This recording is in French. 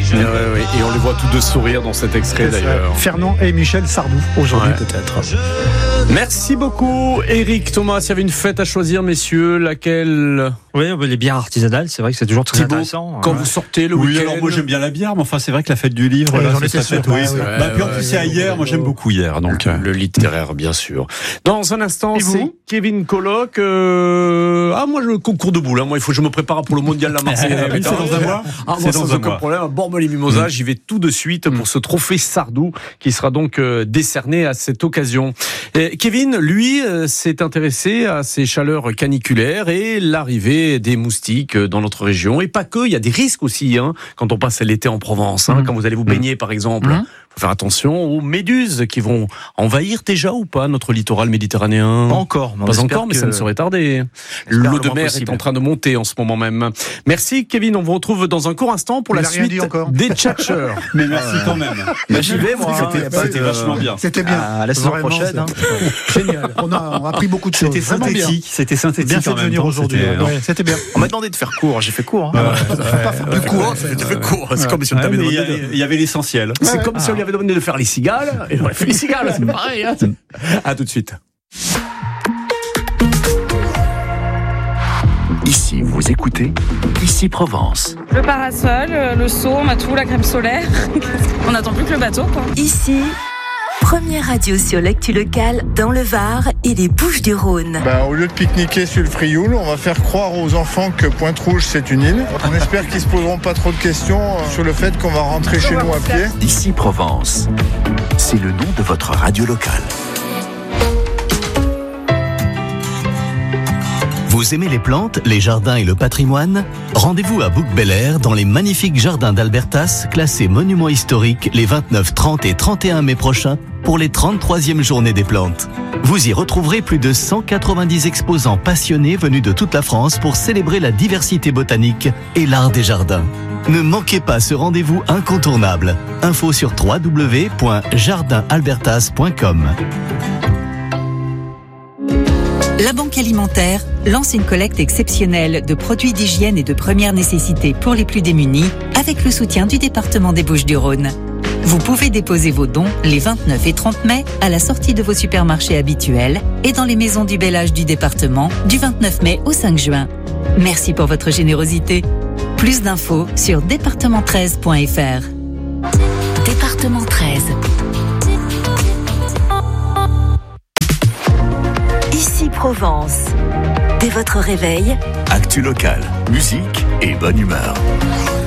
Et on les voit tous deux sourire dans cet extrait d'ailleurs. Fernand et Michel Sardou, aujourd'hui peut-être. Merci beaucoup Eric, Thomas. S'il y avait une fête à choisir, messieurs, laquelle? Oui, les bières artisanales, c'est vrai que c'est toujours très intéressant. Quand vous sortez le week-end. Alors moi j'aime bien la bière, mais enfin c'est vrai que la fête du livre, là, c'est fête. Puis en plus c'est à hier, moi j'aime beaucoup hier. Donc le littéraire, bien sûr. Dans un instant, c'est Kevin Colloque. Moi le concours de boules. Moi il faut que je me prépare pour le mondial de la Marseillaise. C'est dans un mois. C'est sans aucun problème. Bourg-les-Mimosas, j'y vais tout de suite pour ce trophée Sardou qui sera donc décerné à cette occasion. Kevin, lui, s'est intéressé à ces chaleurs caniculaires et l'arrivée des moustiques dans notre région. Et pas que, il y a des risques aussi quand on passe l'été en Provence. Quand vous allez vous baigner, par exemple. Faut faire attention aux méduses qui vont envahir déjà ou pas notre littoral méditerranéen. Pas encore, mais ça ne saurait tarder. L'eau de mer est en train de monter en ce moment même. Merci Kevin, on vous retrouve dans un court instant pour la suite des tchatchers. Mais merci quand même. J'y vais moi. C'était vachement bien. C'était bien. À la saison prochaine. Génial. On a appris beaucoup de choses. C'était synthétique. Bien fait de venir aujourd'hui. C'était bien. On m'a demandé de faire court, j'ai fait court. Faut pas faire plus court. Tu fais court. C'est comme si on t'avait demandé. Il y avait l'essentiel. C'est comme si on lui avait demandé de faire les cigales, et on a fait les cigales, c'est pareil. À tout de suite. Ici, vous écoutez Ici Provence. Le parasol, le seau, on a tout, la crème solaire. On n'attend plus que le bateau, quoi. Ici, première radio sur l'actu locale dans le Var et les Bouches-du-Rhône. Au lieu de pique-niquer sur le Frioul, on va faire croire aux enfants que Pointe-Rouge c'est une île. On espère qu'ils se poseront pas trop de questions sur le fait qu'on va rentrer chez nous à pied. Ici Provence, c'est le nom de votre radio locale. Vous aimez les plantes, les jardins et le patrimoine? Rendez-vous à Bouc-Bel-Air dans les magnifiques jardins d'Albertas, classés monuments historiques les 29, 30 et 31 mai prochains pour les 33e journées des plantes. Vous y retrouverez plus de 190 exposants passionnés venus de toute la France pour célébrer la diversité botanique et l'art des jardins. Ne manquez pas ce rendez-vous incontournable. Info sur www.jardinalbertas.com. La Banque Alimentaire lance une collecte exceptionnelle de produits d'hygiène et de première nécessité pour les plus démunis avec le soutien du département des Bouches-du-Rhône. Vous pouvez déposer vos dons les 29 et 30 mai à la sortie de vos supermarchés habituels et dans les maisons du bel âge du département du 29 mai au 5 juin. Merci pour votre générosité. Plus d'infos sur département13.fr. Département 13. Ici Provence. Dès votre réveil, Actu locale, musique et bonne humeur.